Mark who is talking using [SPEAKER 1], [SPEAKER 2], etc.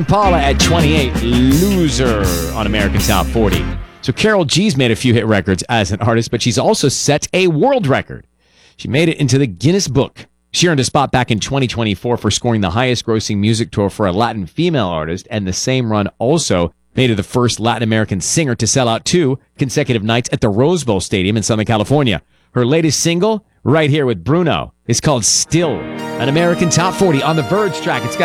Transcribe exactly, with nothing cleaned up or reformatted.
[SPEAKER 1] Paula at twenty-eight, Loser on American Top forty. So Karol G's made a few hit records as an artist, but she's also set a world record. She made it into the Guinness Book. She earned a spot back in twenty twenty-four for scoring the highest grossing music tour for a Latin female artist, and the same run also made her the first Latin American singer to sell out two consecutive nights at the Rose Bowl Stadium in Southern California. Her latest single, right here with Bruno, is called Still, an American Top forty on the Verge track. It's got